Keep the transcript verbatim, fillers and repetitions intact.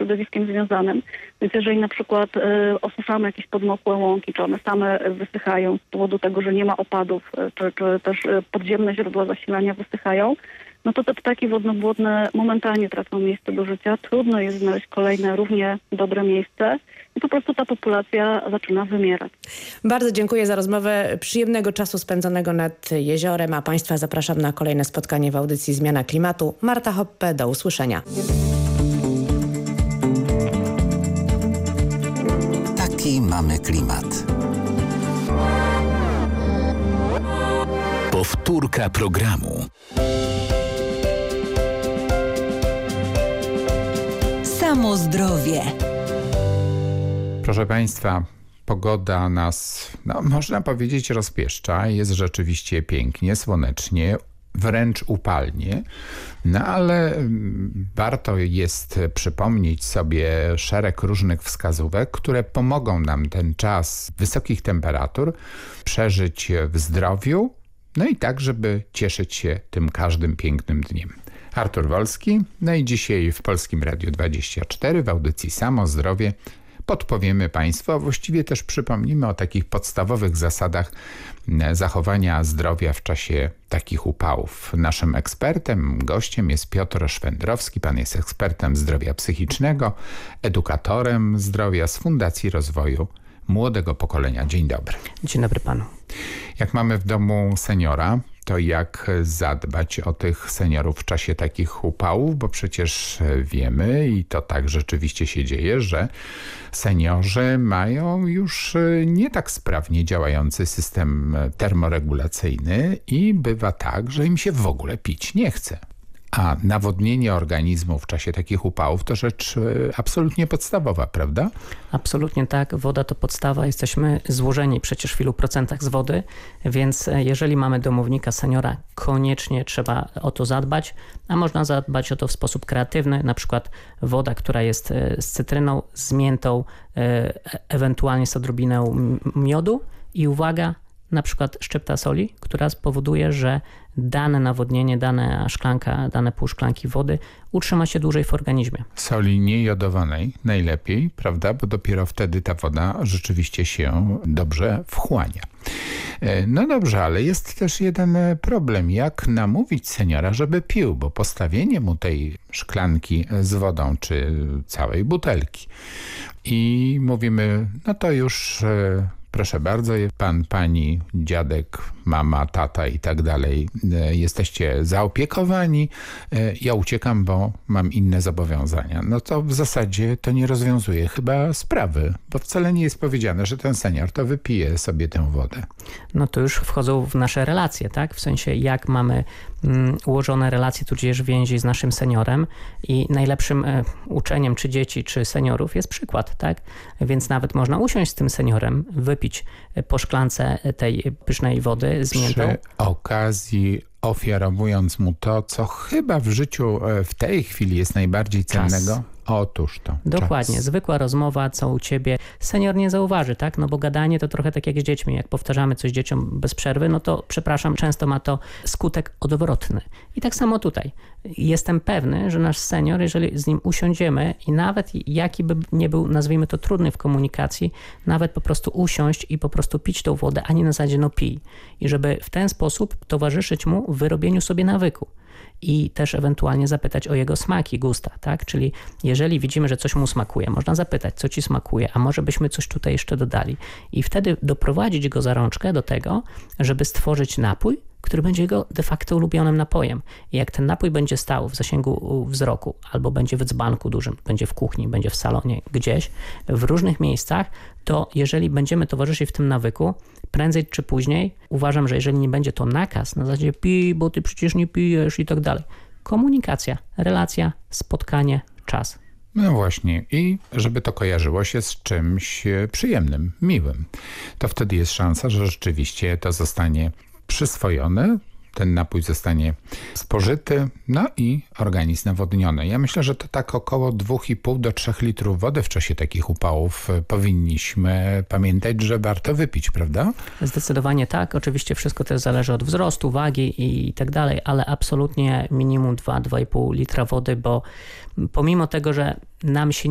środowiskiem związanym. Więc jeżeli na przykład y, osuszamy jakieś podmokłe łąki, czy one same wysychają z powodu tego, że nie ma opadów, y, czy, czy też y, podziemne źródła zasilania wysychają, no to te ptaki wodnobłodne momentalnie tracą miejsce do życia. Trudno jest znaleźć kolejne równie dobre miejsce i po prostu ta populacja zaczyna wymierać. Bardzo dziękuję za rozmowę. Przyjemnego czasu spędzonego nad jeziorem, a Państwa zapraszam na kolejne spotkanie w audycji Zmiana Klimatu. Marta Hoppe, do usłyszenia. Taki mamy klimat. Powtórka programu. Samo zdrowie. Proszę Państwa, pogoda nas, no, można powiedzieć, rozpieszcza. Jest rzeczywiście pięknie, słonecznie, wręcz upalnie. No ale warto jest przypomnieć sobie szereg różnych wskazówek, które pomogą nam ten czas wysokich temperatur przeżyć w zdrowiu, no i tak, żeby cieszyć się tym każdym pięknym dniem. Artur Wolski, no i dzisiaj w Polskim Radiu dwadzieścia cztery w audycji Samo Zdrowie podpowiemy Państwu, a właściwie też przypomnimy o takich podstawowych zasadach zachowania zdrowia w czasie takich upałów. Naszym ekspertem, gościem jest Piotr Szwendrowski. Pan jest ekspertem zdrowia psychicznego, edukatorem zdrowia z Fundacji Rozwoju Młodego Pokolenia. Dzień dobry. Dzień dobry panu. Jak mamy w domu seniora, to jak zadbać o tych seniorów w czasie takich upałów, bo przecież wiemy i to tak rzeczywiście się dzieje, że seniorzy mają już nie tak sprawnie działający system termoregulacyjny i bywa tak, że im się w ogóle pić nie chce. A nawodnienie organizmu w czasie takich upałów to rzecz absolutnie podstawowa, prawda? Absolutnie tak. Woda to podstawa. Jesteśmy złożeni przecież w ilu procentach z wody, więc jeżeli mamy domownika seniora, koniecznie trzeba o to zadbać, a można zadbać o to w sposób kreatywny, na przykład woda, która jest z cytryną, z miętą, ewentualnie z odrobiną miodu i uwaga, na przykład szczypta soli, która spowoduje, że dane nawodnienie, dana szklanka, dane pół szklanki wody utrzyma się dłużej w organizmie. Soli niejodowanej najlepiej, prawda? Bo dopiero wtedy ta woda rzeczywiście się dobrze wchłania. No dobrze, ale jest też jeden problem. Jak namówić seniora, żeby pił? Bo postawienie mu tej szklanki z wodą, czy całej butelki i mówimy, no to już... Proszę bardzo, pan, pani, dziadek, mama, tata i tak dalej, jesteście zaopiekowani, ja uciekam, bo mam inne zobowiązania. No to w zasadzie to nie rozwiązuje chyba sprawy, bo wcale nie jest powiedziane, że ten senior to wypije sobie tę wodę. No to już wchodzą w nasze relacje, tak? W sensie jak mamy um, ułożone relacje, tudzież więzi z naszym seniorem i najlepszym e, uczeniem czy dzieci, czy seniorów jest przykład, tak? Więc nawet można usiąść z tym seniorem, wypić po szklance tej pysznej wody z miętą. Przy okazji ofiarowując mu to, co chyba w życiu w tej chwili jest najbardziej cennego. Czas. Otóż to. Dokładnie. Czas. Zwykła rozmowa, co u ciebie. Senior nie zauważy, tak? No bo gadanie to trochę tak jak z dziećmi. Jak powtarzamy coś dzieciom bez przerwy, no to przepraszam, często ma to skutek odwrotny. I tak samo tutaj. Jestem pewny, że nasz senior, jeżeli z nim usiądziemy i nawet jaki by nie był, nazwijmy to trudny w komunikacji, nawet po prostu usiąść i po prostu pić tą wodę, a nie na zasadzie no pij. I żeby w ten sposób towarzyszyć mu w wyrobieniu sobie nawyku. I też ewentualnie zapytać o jego smaki, gusta, tak? Czyli jeżeli widzimy, że coś mu smakuje, można zapytać, co ci smakuje, a może byśmy coś tutaj jeszcze dodali. I wtedy doprowadzić go za rączkę do tego, żeby stworzyć napój, który będzie jego de facto ulubionym napojem. I jak ten napój będzie stał w zasięgu wzroku, albo będzie w dzbanku dużym, będzie w kuchni, będzie w salonie, gdzieś, w różnych miejscach, to jeżeli będziemy towarzyszyć w tym nawyku, prędzej czy później, uważam, że jeżeli nie będzie to nakaz, na zasadzie pij, bo ty przecież nie pijesz i tak dalej. Komunikacja, relacja, spotkanie, czas. No właśnie i żeby to kojarzyło się z czymś przyjemnym, miłym, to wtedy jest szansa, że rzeczywiście to zostanie przyswojone, ten napój zostanie spożyty, no i organizm nawodniony. Ja myślę, że to tak około dwa i pół do trzech litrów wody w czasie takich upałów powinniśmy pamiętać, że warto wypić, prawda? Zdecydowanie tak. Oczywiście wszystko też zależy od wzrostu, wagi i tak dalej, ale absolutnie minimum dwa do dwóch i pół litra wody, bo pomimo tego, że nam się